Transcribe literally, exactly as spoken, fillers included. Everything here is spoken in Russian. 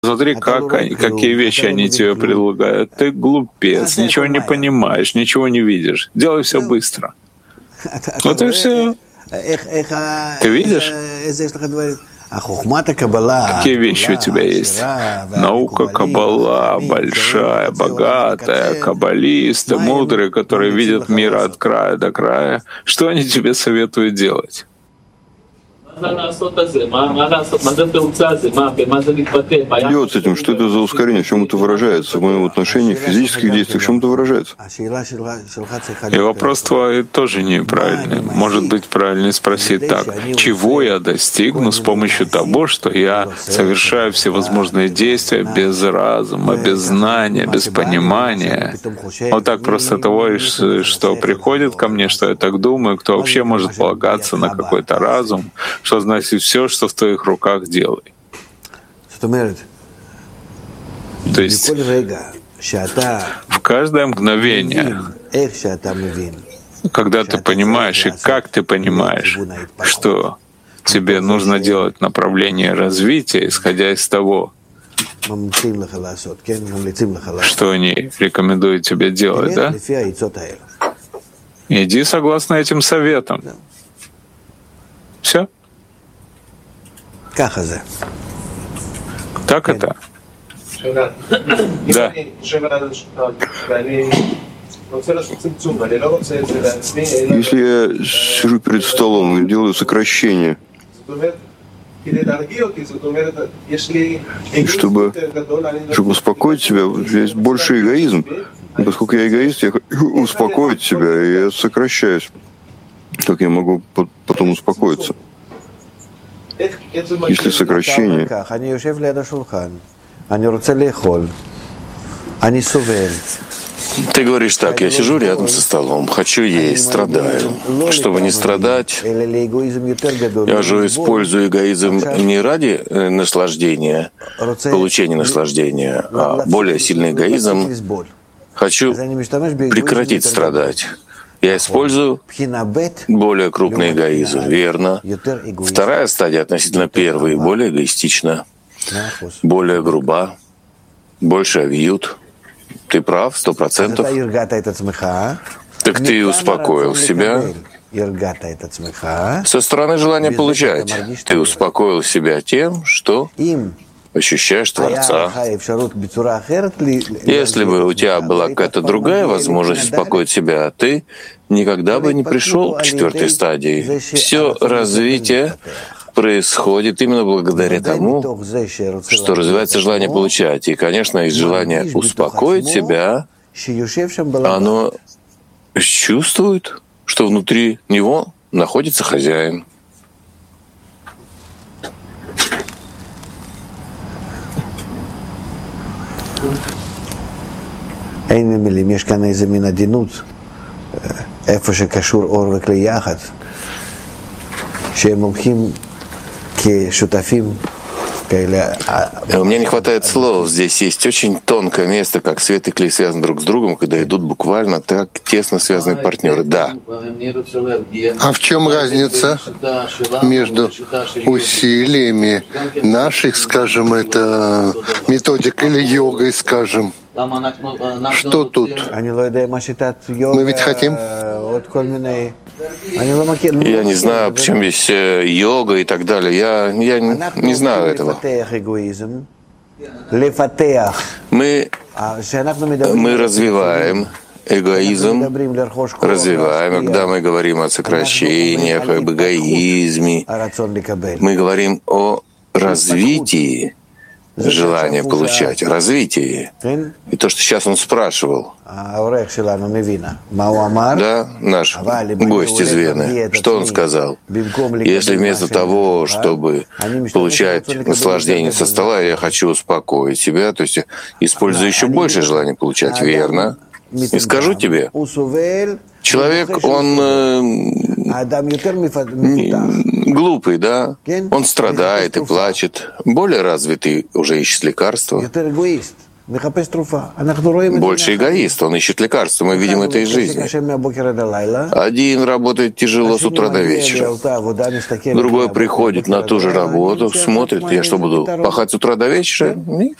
Смотри, как они, какие вещи они тебе предлагают. Ты глупец, ничего не понимаешь, ничего не видишь. Делай все быстро. Вот и все. Ты видишь? Какие вещи у тебя есть? Наука Каббала, большая, богатая, каббалисты, мудрые, которые видят мир от края до края. Что они тебе советуют делать? Делать с этим, что это за ускорение, в чем это выражается, в моем отношении, в физических действиях, в чем это выражается? И вопрос твой тоже неправильный. Может быть, правильнее спросить так: чего я достигну с помощью того, что я совершаю всевозможные действия без разума, без знания, без понимания? Вот так просто того, что приходит ко мне, что я так думаю, кто вообще может полагаться на какой-то разум, что значит все, что в твоих руках, делай. То есть в каждое мгновение, когда ты понимаешь и как ты понимаешь, что тебе нужно делать в направлении развития, исходя из того, что они рекомендуют тебе делать, да? Иди согласно этим советам. Все. Так это? Да. Если я сижу перед столом и делаю сокращение, чтобы, чтобы успокоить себя, есть больше эгоизм. И поскольку я эгоист, я хочу успокоить себя, и я сокращаюсь. Как я могу потом успокоиться? Если сокращение. Ты говоришь так: я сижу рядом со столом, хочу есть, страдаю. Чтобы не страдать, я же использую эгоизм не ради наслаждения, получения наслаждения, а более сильный эгоизм. Хочу прекратить страдать. Я использую более крупный эгоизм, верно. Вторая стадия относительно первой более эгоистична, более груба, больше авиют. Ты прав, сто процентов. Так ты успокоил себя. Со стороны желания получать. Ты успокоил себя тем, что ощущаешь Творца. Если бы у тебя была какая-то другая возможность успокоить себя, ты никогда бы не пришел к четвертой стадии. Все развитие происходит именно благодаря тому, что развивается желание получать. И, конечно, из желания успокоить себя, оно чувствует, что внутри него находится хозяин. אין מילים, יש כאן איזה מין עדינות, איפה שקשור אור וכלי יחד, שהם הולכים כשותפים כאלה. У меня не хватает слов. Здесь есть очень тонкое место, как свет и клей связаны друг с другом, когда идут буквально так тесно связанные партнеры. Да. А в чем разница между усилиями наших, скажем, это методик или йогой, скажем? Что тут? Мы ведь хотим? Я не знаю, почему здесь йога и так далее. Я, я не знаю этого. Мы, мы развиваем эгоизм, развиваем, когда мы говорим о сокращениях, об эгоизме, мы говорим о развитии желания получать, развитие. И то, что сейчас он спрашивал, да, наш гость из Вены, что он сказал? Если вместо того, чтобы получать наслаждение со стола, я хочу успокоить себя, то есть использую еще больше желания получать, верно? И скажу тебе, человек, он э, глупый, да? Он страдает и плачет. Более развитый уже ищет лекарства. Больше эгоист, он ищет лекарства, мы видим это из жизни. Один работает тяжело с утра до вечера, другой приходит на ту же работу, смотрит, я что, буду пахать с утра до вечера?